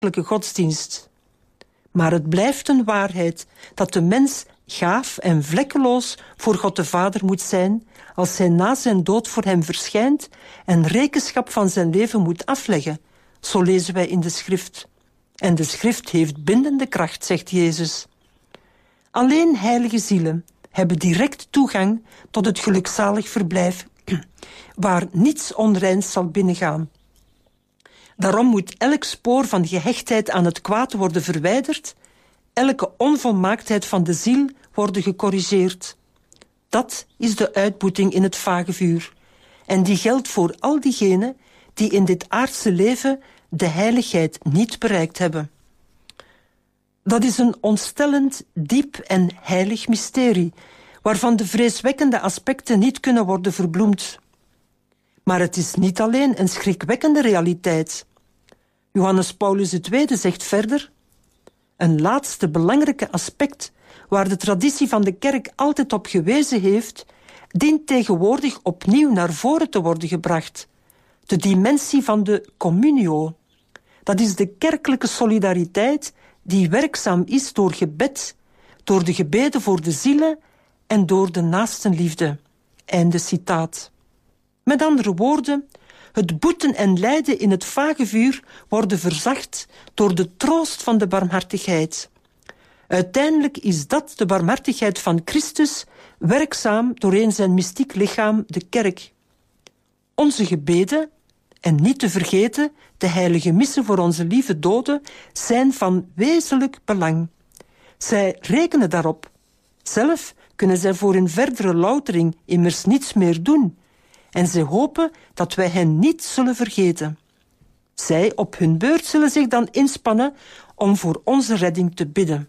godsdienst. Maar het blijft een waarheid dat de mens gaaf en vlekkeloos voor God de Vader moet zijn als hij na zijn dood voor hem verschijnt en rekenschap van zijn leven moet afleggen. Zo lezen wij in de schrift. En de schrift heeft bindende kracht, zegt Jezus. Alleen heilige zielen hebben direct toegang tot het gelukzalig verblijf, waar niets onreins zal binnengaan. Daarom moet elk spoor van gehechtheid aan het kwaad worden verwijderd, elke onvolmaaktheid van de ziel worden gecorrigeerd. Dat is de uitboeting in het vagevuur. En die geldt voor al diegenen die in dit aardse leven de heiligheid niet bereikt hebben. Dat is een ontstellend, diep en heilig mysterie, waarvan de vreeswekkende aspecten niet kunnen worden verbloemd. Maar het is niet alleen een schrikwekkende realiteit. Johannes Paulus II zegt verder: een laatste belangrijke aspect waar de traditie van de kerk altijd op gewezen heeft, dient tegenwoordig opnieuw naar voren te worden gebracht. De dimensie van de communio. Dat is de kerkelijke solidariteit die werkzaam is door gebed, door de gebeden voor de zielen en door de naastenliefde. Einde citaat. Met andere woorden, het boeten en lijden in het vagevuur worden verzacht door de troost van de barmhartigheid. Uiteindelijk is dat de barmhartigheid van Christus, werkzaam doorheen zijn mystiek lichaam, de kerk. Onze gebeden, en niet te vergeten de heilige missen voor onze lieve doden, zijn van wezenlijk belang. Zij rekenen daarop. Zelf kunnen zij voor hun verdere loutering immers niets meer doen. En zij hopen dat wij hen niet zullen vergeten. Zij op hun beurt zullen zich dan inspannen om voor onze redding te bidden.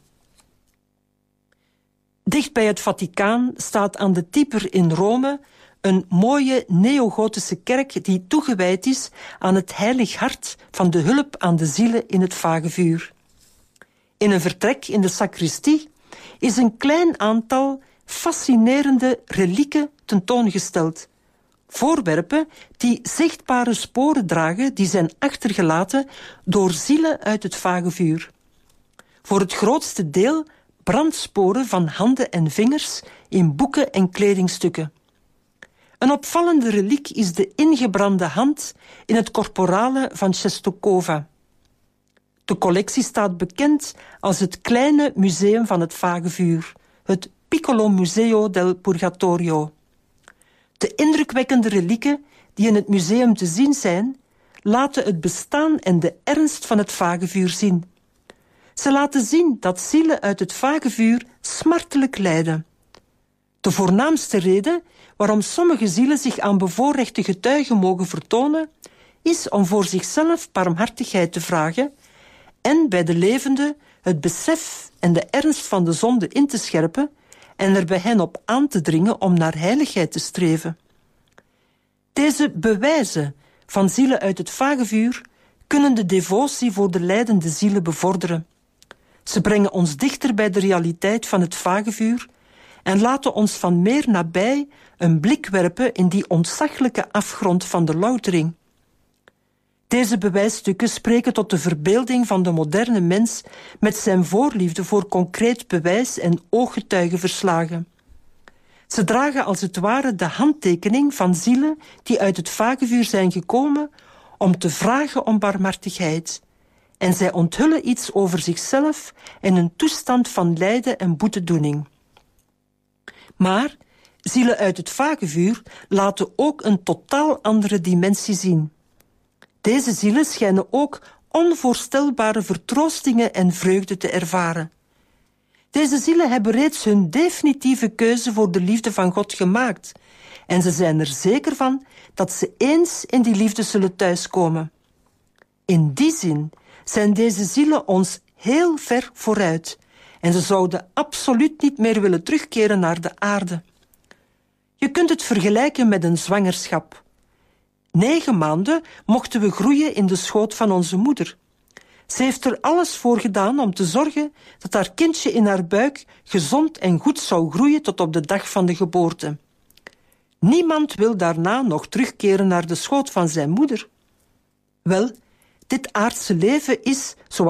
Dicht bij het Vaticaan staat aan de Tiber in Rome een mooie neogotische kerk die toegewijd is aan het heilig hart van de hulp aan de zielen in het vagevuur. In een vertrek in de sacristie is een klein aantal fascinerende relieken tentoongesteld. Voorwerpen die zichtbare sporen dragen die zijn achtergelaten door zielen uit het vagevuur. Voor het grootste deel brandsporen van handen en vingers in boeken en kledingstukken. Een opvallende reliek is de ingebrande hand in het corporale van Czestochowa. De collectie staat bekend als het kleine museum van het vagevuur, het Piccolo Museo del Purgatorio. De indrukwekkende relieken die in het museum te zien zijn, laten het bestaan en de ernst van het vagevuur zien. Ze laten zien dat zielen uit het vagevuur smartelijk lijden. De voornaamste reden waarom sommige zielen zich aan bevoorrechte getuigen mogen vertonen, is om voor zichzelf barmhartigheid te vragen en bij de levenden het besef en de ernst van de zonde in te scherpen en er bij hen op aan te dringen om naar heiligheid te streven. Deze bewijzen van zielen uit het vagevuur kunnen de devotie voor de lijdende zielen bevorderen. Ze brengen ons dichter bij de realiteit van het vagevuur en laten ons van meer nabij een blik werpen in die ontzaglijke afgrond van de loutering. Deze bewijsstukken spreken tot de verbeelding van de moderne mens met zijn voorliefde voor concreet bewijs en ooggetuigenverslagen. Ze dragen als het ware de handtekening van zielen die uit het vagevuur zijn gekomen om te vragen om barmhartigheid. En zij onthullen iets over zichzelf en een toestand van lijden en boetedoening. Maar zielen uit het vagevuur laten ook een totaal andere dimensie zien. Deze zielen schijnen ook onvoorstelbare vertroostingen en vreugde te ervaren. Deze zielen hebben reeds hun definitieve keuze voor de liefde van God gemaakt en ze zijn er zeker van dat ze eens in die liefde zullen thuiskomen. In die zin zijn deze zielen ons heel ver vooruit en ze zouden absoluut niet meer willen terugkeren naar de aarde. Je kunt het vergelijken met een zwangerschap. 9 maanden mochten we groeien in de schoot van onze moeder. Ze heeft er alles voor gedaan om te zorgen dat haar kindje in haar buik gezond en goed zou groeien tot op de dag van de geboorte. Niemand wil daarna nog terugkeren naar de schoot van zijn moeder. Wel, Dit aardse leven is, zoals